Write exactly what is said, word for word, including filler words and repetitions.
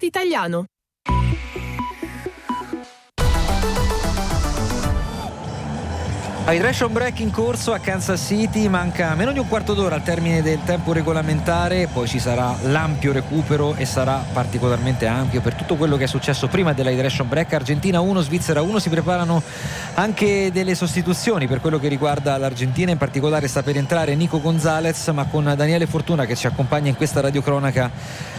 italiano. Hydration break in corso a Kansas City, manca meno di un quarto d'ora al termine del tempo regolamentare, poi ci sarà l'ampio recupero e sarà particolarmente ampio per tutto quello che è successo prima dell'hydration break. Argentina uno, Svizzera uno, si preparano anche delle sostituzioni per quello che riguarda l'Argentina, in particolare sta per entrare Nico Gonzalez, ma con Daniele Fortuna che ci accompagna in questa radiocronaca